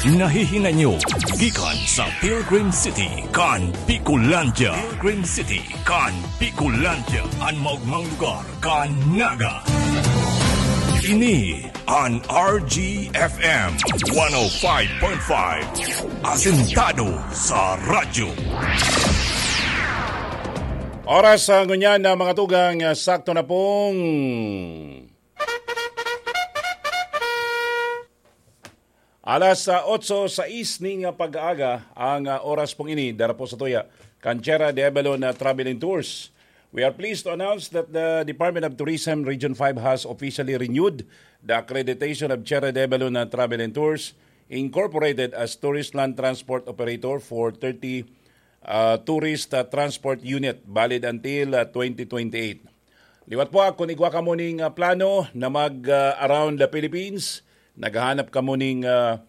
Nahihinga nyo gikan sa Pilgrim City kan Bicolandia. Pilgrim City kan Bicolandia. Ang maugmang lugar kan Naga. Ini an RGFM 105.5. Asentado sa radyo. Oras sa ngunyan na mga tugang, sakto na pong alas 8:06 ning pag-aaga ang oras pong ini dara po sa tuya Canchera de Avalon Travel and Tours. We are pleased to announce that the Department of Tourism Region 5 has officially renewed the accreditation of Canchera de Avalon Travel and Tours, incorporated as Tourist Land Transport Operator for 30 Tourist Transport Unit, valid until 2028. Liwat po kung igwa ka mo ning plano na mag-around the Philippines, naghahanap ka mo ning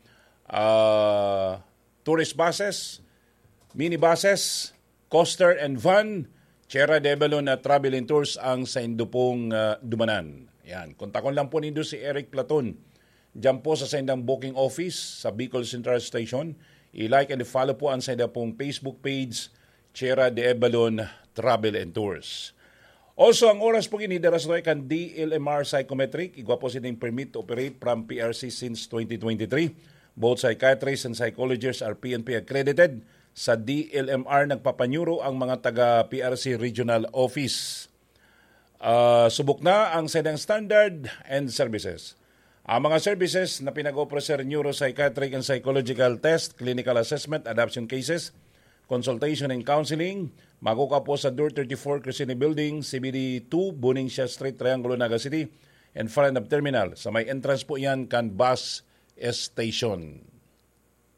tourist buses, minibuses, coaster and van, Canchera de Avalon Travel and Tours ang sa indo pong dumanan. Yan. Kontakon lang po nindo si Eric Platon. Diyan po sa sendang booking office sa Bicol Central Station. I-like and follow po ang sa pong Facebook page, Canchera de Avalon Travel and Tours. Also, ang oras po inidara sa kan DLMR Psychometric. Igwa po silang permit to operate from PRC since 2023. Both psychiatrists and psychologists are PNP accredited. Sa DLMR, nagpapanyuro ang mga taga-PRC Regional Office. Subok na ang sedang standard and services. Ang mga services na pinag-offer neuropsychiatric and psychological test, clinical assessment, adoption cases, consultation and counseling, makuka po sa Door 34 Crescini Building, CBD 2, Buningsia Street, Triangulo, Naga City, and front of terminal. Sa may entrance po yan kan bus station.